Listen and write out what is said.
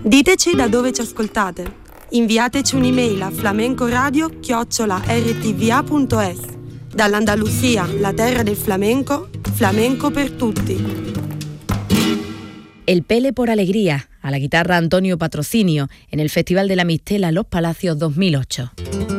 Diteci da dove ci ascoltate. Inviateci un'email a flamencoradio@rtva.es. Dall'Andalusia, la terra del flamenco, flamenco per tutti. El Pele por Alegría, a la guitarra Antonio Patrocinio, en el Festival de la Mistela Los Palacios 2008.